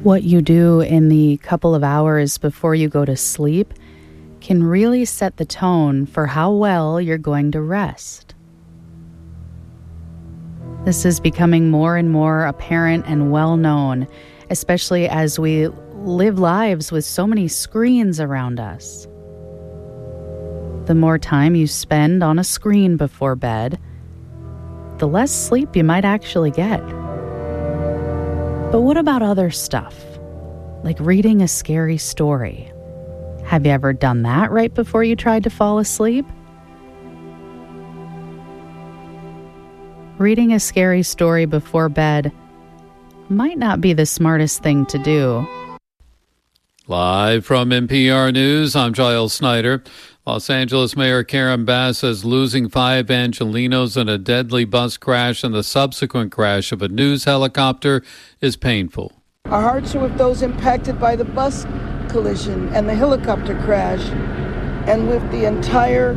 What you do in the couple of hours before you go to sleep can really set the tone for how well you're going to rest. This is becoming more and more apparent and well known, especially as we live lives with so many screens around us. The more time you spend on a screen before bed, the less sleep you might actually get. But what about other stuff, like reading a scary story? Have you ever done that right before you tried to fall asleep? Reading a scary story before bed might not be the smartest thing to do. Live from NPR News, I'm Giles Snyder. Los Angeles Mayor Karen Bass says losing 5 Angelenos in a deadly bus crash and the subsequent crash of a news helicopter is painful. Our hearts are with those impacted by the bus collision and the helicopter crash, and with the entire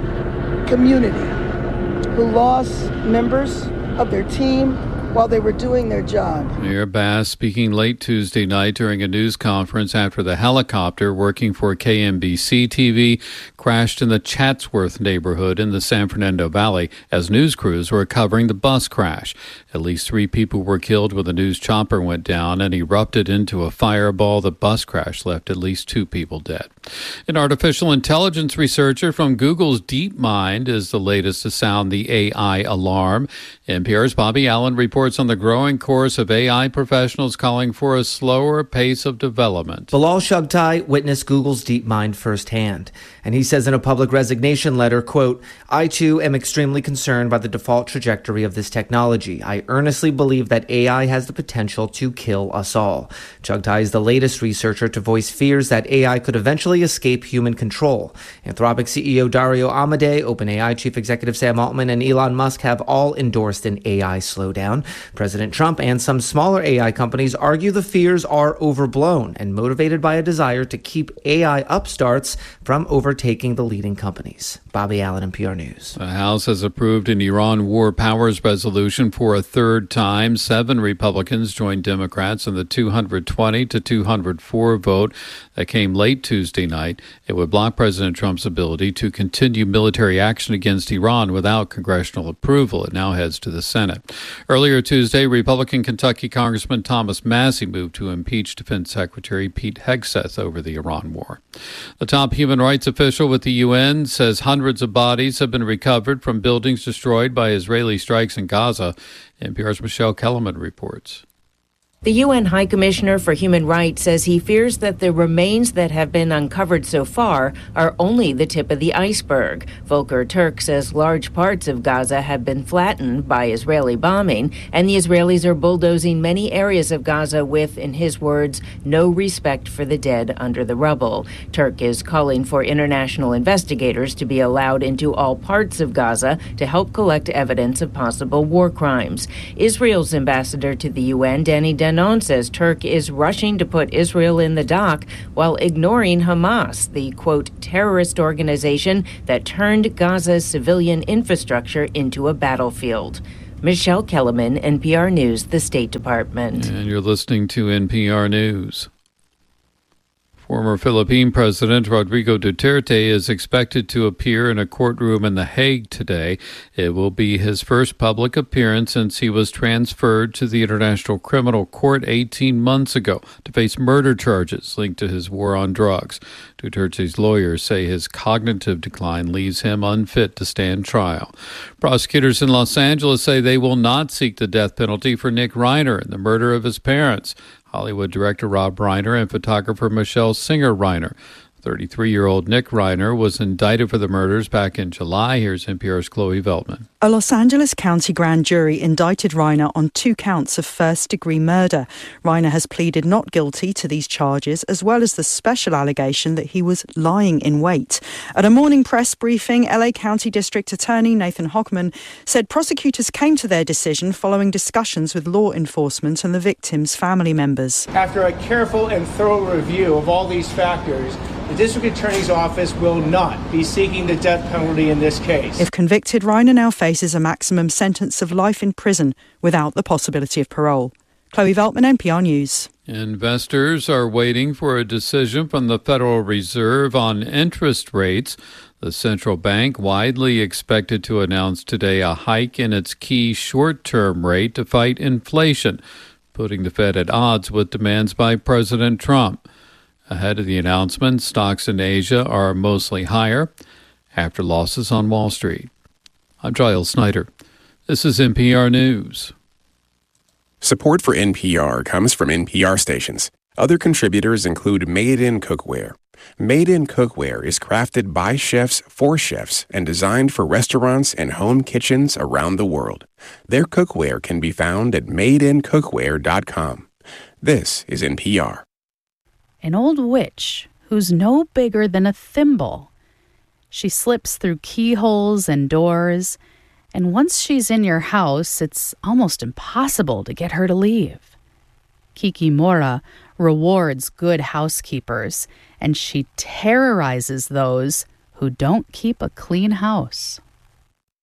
community who lost members of their team while they were doing their job. Mayor Bass speaking late Tuesday night during a news conference after the helicopter working for KMBC TV crashed in the Chatsworth neighborhood in the San Fernando Valley as news crews were covering the bus crash. At least 3 people were killed when the news chopper went down and erupted into a fireball. The bus crash left at least 2 people dead. An artificial intelligence researcher from Google's DeepMind is the latest to sound the AI alarm. NPR's Bobby Allen reports on the growing chorus of AI professionals calling for a slower pace of development. Bilal Shugtai witnessed Google's DeepMind firsthand, and he says in a public resignation letter, quote, "I too am extremely concerned by the default trajectory of this technology. I earnestly believe that AI has the potential to kill us all." Shugtai is the latest researcher to voice fears that AI could eventually escape human control. Anthropic CEO Dario Amodei, OpenAI Chief Executive Sam Altman, and Elon Musk have all endorsed an AI slowdown. President Trump and some smaller AI companies argue the fears are overblown and motivated by a desire to keep AI upstarts from overtaking the leading companies. Bobby Allen, NPR News. The House has approved an Iran war powers resolution for a third time. 7 Republicans joined Democrats in the 220 to 204 vote that came late Tuesday night. It would block President Trump's ability to continue military action against Iran without congressional approval. It now heads to the Senate. Earlier Tuesday, Republican Kentucky Congressman Thomas Massie moved to impeach Defense Secretary Pete Hegseth over the Iran war. The top human rights official with the UN says hundreds of bodies have been recovered from buildings destroyed by Israeli strikes in Gaza. NPR's Michelle Kellerman reports. The UN High Commissioner for Human Rights says he fears that the remains that have been uncovered so far are only the tip of the iceberg. Volker Turk says large parts of Gaza have been flattened by Israeli bombing, and the Israelis are bulldozing many areas of Gaza with, in his words, no respect for the dead under the rubble. Turk is calling for international investigators to be allowed into all parts of Gaza to help collect evidence of possible war crimes. Israel's ambassador to the UN, Danny Danon, says Turk is rushing to put Israel in the dock while ignoring Hamas, the, quote, terrorist organization that turned Gaza's civilian infrastructure into a battlefield. Michelle Kellerman, NPR News, the State Department. And you're listening to NPR News. Former Philippine President Rodrigo Duterte is expected to appear in a courtroom in The Hague today. It will be his first public appearance since he was transferred to the International Criminal Court 18 months ago to face murder charges linked to his war on drugs. Duterte's lawyers say his cognitive decline leaves him unfit to stand trial. Prosecutors in Los Angeles say they will not seek the death penalty for Nick Reiner and the murder of his parents. Hollywood director Rob Reiner and photographer Michelle Singer Reiner. 33-year-old Nick Reiner was indicted for the murders back in July. Here's NPR's Chloe Veltman. A Los Angeles County grand jury indicted Reiner on 2 counts of first-degree murder. Reiner has pleaded not guilty to these charges, as well as the special allegation that he was lying in wait. At a morning press briefing, LA County District Attorney Nathan Hochman said prosecutors came to their decision following discussions with law enforcement and the victims' family members. After a careful and thorough review of all these factors, the District Attorney's Office will not be seeking the death penalty in this case. If convicted, Reiner now faces a maximum sentence of life in prison without the possibility of parole. Chloe Veltman, NPR News. Investors are waiting for a decision from the Federal Reserve on interest rates. The central bank widely expected to announce today a hike in its key short-term rate to fight inflation, putting the Fed at odds with demands by President Trump. Ahead of the announcement, stocks in Asia are mostly higher after losses on Wall Street. I'm Giles Snyder. This is NPR News. Support for NPR comes from NPR stations. Other contributors include Made in Cookware. Made in Cookware is crafted by chefs for chefs and designed for restaurants and home kitchens around the world. Their cookware can be found at madeincookware.com. This is NPR. An old witch who's no bigger than a thimble. She slips through keyholes and doors, and once she's in your house, it's almost impossible to get her to leave. Kiki Mora rewards good housekeepers, and she terrorizes those who don't keep a clean house.